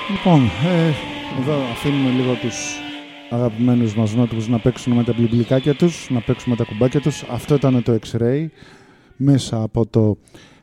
Λοιπόν, εδώ αφήνουμε λίγο τους αγαπημένους μας νότους να παίξουν με τα μπλιμπλικάκια τους, να παίξουν με τα κουμπάκια τους. Αυτό ήταν το X-Ray μέσα από το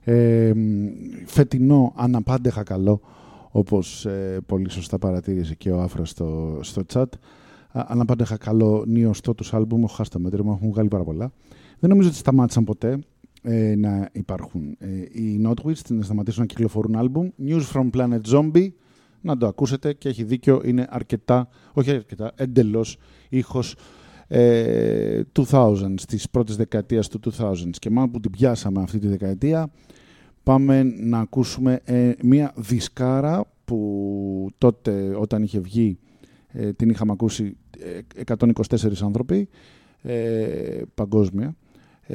φετινό αναπάντεχα καλό, όπως πολύ σωστά παρατήρησε και ο Άφρας στο chat. Αναπάντεχα καλό νιωστό τους άλμπουμ, έχω χάσει το μέτρημα, έχουν βγάλει πάρα πολλά. Δεν νομίζω ότι σταμάτησαν ποτέ να υπάρχουν οι Notwist, να σταματήσουν να κυκλοφορούν άλμπουμ. News from Planet Zombie, να το ακούσετε και έχει δίκιο, είναι εντελώς ήχος 2000s, της πρώτης δεκαετίας του 2000s. Και μάλλον που την πιάσαμε αυτή τη δεκαετία, πάμε να ακούσουμε μία δισκάρα που τότε όταν είχε βγει την είχαμε ακούσει 124 άνθρωποι παγκόσμια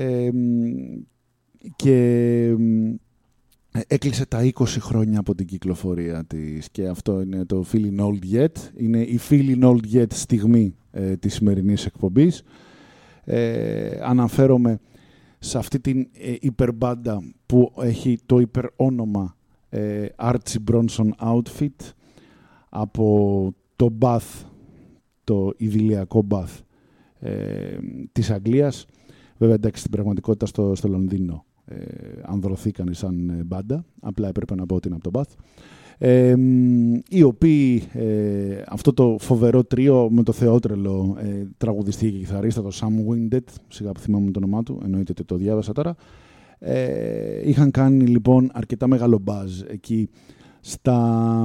και έκλεισε τα 20 χρόνια από την κυκλοφορία της και αυτό είναι το Feeling Old Yet. Είναι η Feeling Old Yet στιγμή της σημερινής εκπομπής. Αναφέρομαι σε αυτή την υπερμπάντα που έχει το υπερόνομα Archie Bronson Outfit από το Bath, το ιδηλιακό Bath της Αγγλίας. Βέβαια, εντάξει, στην πραγματικότητα στο Λονδίνο ανδρωθήκαν σαν μπάντα, απλά έπρεπε να πω ότι είναι από το Bath. Οι οποίοι, αυτό το φοβερό τρίο με το θεότρελο τραγουδιστή και κιθαρίστα, το Sam Winded, σιγά που θυμάμαι το όνομά του, εννοείται ότι το διάβασα τώρα, είχαν κάνει λοιπόν αρκετά μεγάλο buzz εκεί στα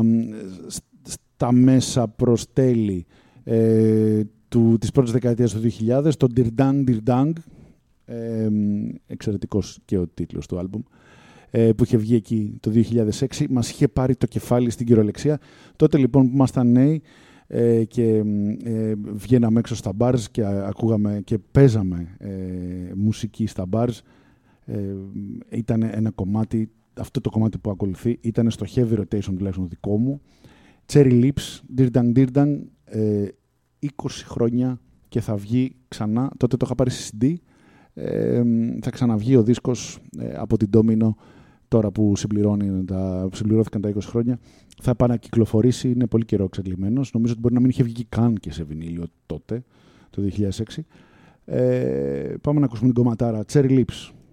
μέσα προς τέλη της πρώτης δεκαετίας του 2000, το Dir Dang Dir Dang, εξαιρετικός και ο τίτλος του άλμπουμ, που είχε βγει εκεί το 2006, μας είχε πάρει το κεφάλι στην κυριολεξία. Τότε λοιπόν που ήμασταν νέοι και βγαίναμε έξω στα bars και ακούγαμε και παίζαμε μουσική στα bars, ήταν ένα κομμάτι, αυτό το κομμάτι που ακολουθεί ήταν στο heavy rotation τουλάχιστον δικό μου, Cherry Lips, Dir Dang Dir Dang, 20 χρόνια και θα βγει ξανά. Τότε το είχα πάρει σε CD. Θα ξαναβγεί ο δίσκος από την Domino τώρα που συμπληρώθηκαν τα 20 χρόνια. Θα επανακυκλοφορήσει, είναι πολύ καιρό εξαγγελμένος. Νομίζω ότι μπορεί να μην είχε βγει καν και σε βινίλιο τότε, το 2006. Πάμε να ακούσουμε την κομματάρα Cherry Lips.